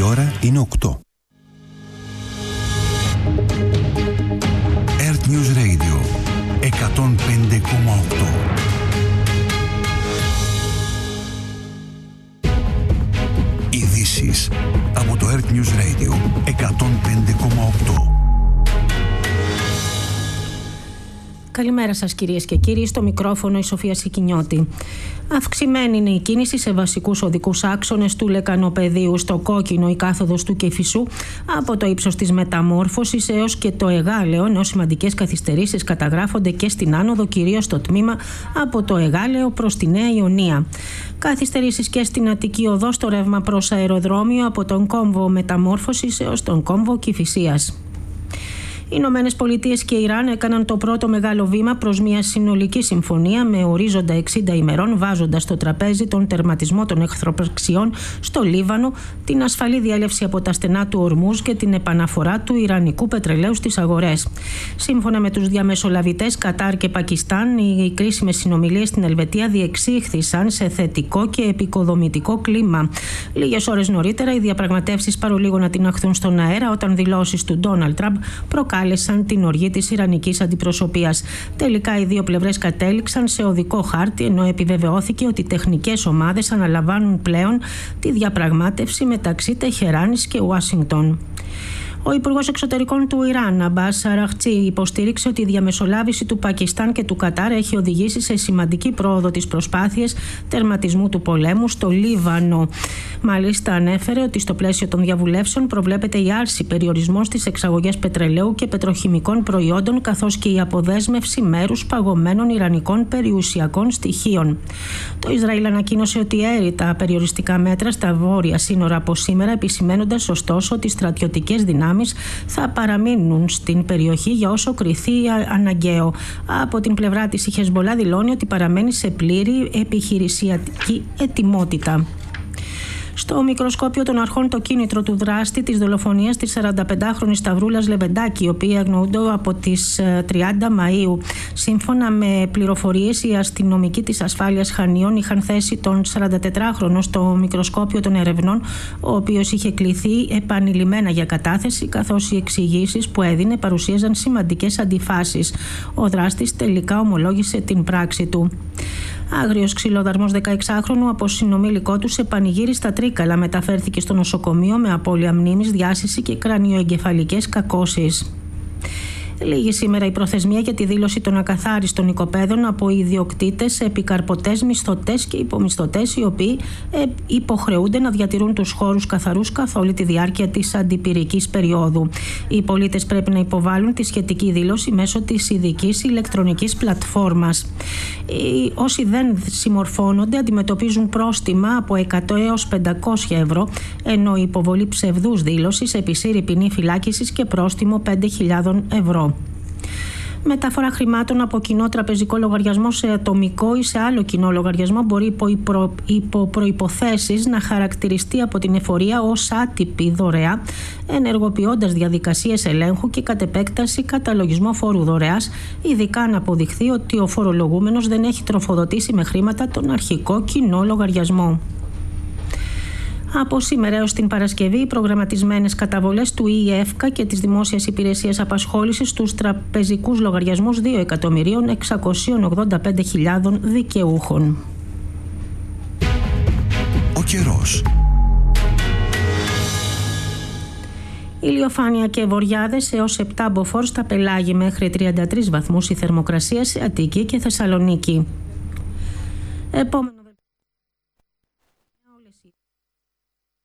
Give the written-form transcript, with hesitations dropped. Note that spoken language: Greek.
ώρα είναι 8. Earth News Radio 105,8. Ειδήσεις από το Earth News Radio 105,8. Καλημέρα σας κυρίες και κύριοι, στο μικρόφωνο η Σοφία Σικινιώτη. Αυξημένη είναι η κίνηση σε βασικούς οδικούς άξονες του Λεκανοπεδίου, στο Κόκκινο η κάθοδος του Κηφισού από το ύψος της Μεταμόρφωσης έως και το Εγάλεο, ενώ σημαντικές καθυστερήσεις καταγράφονται και στην άνοδο, κυρίως στο τμήμα από το Εγάλεο προς τη Νέα Ιωνία. Καθυστερήσεις και στην Αττική Οδό στο ρεύμα προς αεροδρόμιο από τον κόμβο Μεταμόρφωσης έως τον κόμβο Κηφισίας. Οι Ηνωμένες Πολιτείες και Ιράν έκαναν το πρώτο μεγάλο βήμα προς μια συνολική συμφωνία με ορίζοντα 60 ημερών, βάζοντας στο τραπέζι τον τερματισμό των εχθροπραξιών στο Λίβανο, την ασφαλή διέλευση από τα στενά του Ορμούζ και την επαναφορά του ιρανικού πετρελαίου στις αγορές. Σύμφωνα με τους διαμεσολαβητές Κατάρ και Πακιστάν, οι κρίσιμες συνομιλίες στην Ελβετία διεξήχθησαν σε θετικό και επικοδομητικό κλίμα. Λίγες ώρες νωρίτερα, οι διαπραγματεύσεις παρολίγο να τιναχθούν στον αέρα όταν δηλώσεις του Ντόναλντ Τραμπ προκάλεσαν την οργή της ιρανικής αντιπροσωπείας. Τελικά οι δύο πλευρές κατέληξαν σε οδικό χάρτη, ενώ επιβεβαιώθηκε ότι οι τεχνικές ομάδες αναλαμβάνουν πλέον τη διαπραγμάτευση μεταξύ Τεχεράνης και Ουάσιγκτον. Ο Υπουργός Εξωτερικών του Ιράν, Αμπάς Αραχτζή, υποστήριξε ότι η διαμεσολάβηση του Πακιστάν και του Κατάρ έχει οδηγήσει σε σημαντική πρόοδο τις προσπάθειες τερματισμού του πολέμου στο Λίβανο. Μάλιστα, ανέφερε ότι στο πλαίσιο των διαβουλεύσεων προβλέπεται η άρση περιορισμών στις εξαγωγές πετρελαίου και πετροχημικών προϊόντων, καθώς και η αποδέσμευση μέρους παγωμένων ιρανικών περιουσιακών στοιχείων. Το Ισραήλ ανακοίνωσε ότι έρει τα περιοριστικά μέτρα στα βόρεια σύνορα από σήμερα, επισημαίνοντας ωστόσο ότι στρατιωτικές δυνάμεις θα παραμείνουν στην περιοχή για όσο κριθεί αναγκαίο. Από την πλευρά της, η Χεσμολά δηλώνει ότι παραμένει σε πλήρη επιχειρησιακή ετοιμότητα. Στο μικροσκόπιο των αρχών το κίνητρο του δράστη της δολοφονίας της 45χρονης Σταυρούλας Λεβεντάκη, η οποία αγνοούνται από τις 30 Μαΐου. Σύμφωνα με πληροφορίες, οι αστυνομικοί της ασφάλειας Χανίων είχαν θέσει τον 44χρονο στο μικροσκόπιο των ερευνών, ο οποίος είχε κληθεί επανειλημμένα για κατάθεση, καθώς οι εξηγήσεις που έδινε παρουσίαζαν σημαντικές αντιφάσεις. Ο δράστης τελικά ομολόγησε την πράξη του. Άγριος ξυλοδαρμός 16χρονου από συνομήλικό του σε πανηγύρι στα Τρίκαλα μεταφέρθηκε στο νοσοκομείο με απώλεια μνήμης, διάσηση και κρανιοεγκεφαλικές κακώσεις. Λίγη σήμερα η προθεσμία για τη δήλωση των ακαθάριστων οικοπαίδων από ιδιοκτήτες, επικαρπωτές, μισθωτές και υπομισθωτές, οι οποίοι υποχρεούνται να διατηρούν τους χώρους καθαρούς καθ' όλη τη διάρκεια της αντιπυρικής περίοδου. Οι πολίτες πρέπει να υποβάλουν τη σχετική δήλωση μέσω της ειδικής ηλεκτρονικής πλατφόρμας. Όσοι δεν συμμορφώνονται αντιμετωπίζουν πρόστιμα από 100 έως 500 ευρώ, ενώ η υποβολή ψευδούς δήλωσης επισύρει ποινή φυλάκισης και πρόστιμο 5.000 ευρώ. Μεταφορά χρημάτων από κοινό τραπεζικό λογαριασμό σε ατομικό ή σε άλλο κοινό λογαριασμό μπορεί υπό προϋποθέσεις να χαρακτηριστεί από την εφορία ως άτυπη δωρεά, ενεργοποιώντας διαδικασίες ελέγχου και κατ' επέκταση καταλογισμό φόρου δωρεάς, ειδικά αν αποδειχθεί ότι ο φορολογούμενος δεν έχει τροφοδοτήσει με χρήματα τον αρχικό κοινό λογαριασμό. Από σήμερα έως την Παρασκευή, οι προγραμματισμένες καταβολές του ΙΕΦΚΑ και της Δημόσιας Υπηρεσίας Απασχόλησης στους τραπεζικούς λογαριασμούς 2.685.000 δικαιούχων. Ο καιρός. Ηλιοφάνεια και βοριάδες έως 7 μποφόρ στα πελάγη, μέχρι 33 βαθμούς η θερμοκρασία σε Αττική και Θεσσαλονίκη. Επόμενο